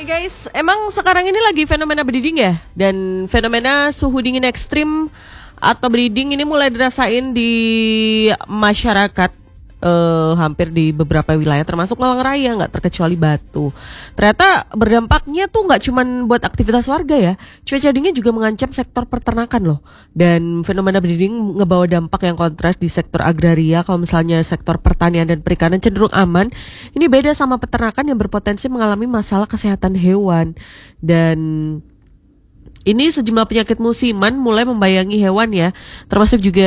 guys, emang sekarang ini lagi fenomena breeding ya? Dan fenomena suhu dingin ekstrim atau breeding ini mulai dirasain di masyarakat hampir di beberapa wilayah termasuk Malang Raya, nggak terkecuali Batu. Ternyata berdampaknya tuh nggak cuman buat aktivitas warga ya. Cuaca dingin juga mengancam sektor peternakan loh. Dan fenomena breeding ngebawa dampak yang kontras di sektor agraria. Kalau misalnya sektor pertanian dan perikanan cenderung aman, ini beda sama peternakan yang berpotensi mengalami masalah kesehatan hewan. Dan ini sejumlah penyakit musiman mulai membayangi hewan ya, termasuk juga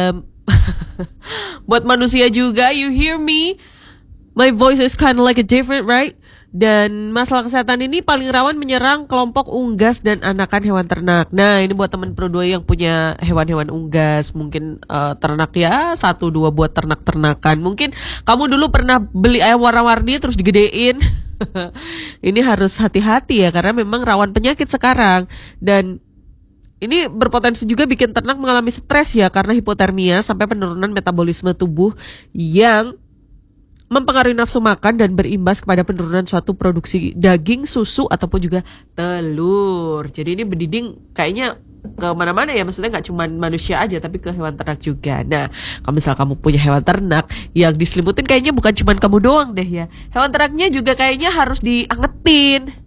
buat manusia juga. You hear me? My voice is kind of like a different, right? Dan masalah kesehatan ini paling rawan menyerang kelompok unggas dan anakan hewan ternak. Nah, ini buat teman Pro 2 yang punya hewan-hewan unggas, mungkin ternak ya 1-2 buat ternak-ternakan. Mungkin kamu dulu pernah beli ayam warna-warni terus digedein. Ini harus hati-hati ya, karena memang rawan penyakit sekarang. Dan ini berpotensi juga bikin ternak mengalami stres ya, karena hipotermia sampai penurunan metabolisme tubuh yang mempengaruhi nafsu makan dan berimbas kepada penurunan suatu produksi daging, susu, ataupun juga telur. Jadi ini breeding kayaknya ke mana-mana ya, maksudnya nggak cuma manusia aja tapi ke hewan ternak juga. Nah, kalau misal kamu punya hewan ternak yang diselimutin, kayaknya bukan cuma kamu doang deh ya. Hewan ternaknya juga kayaknya harus diangetin.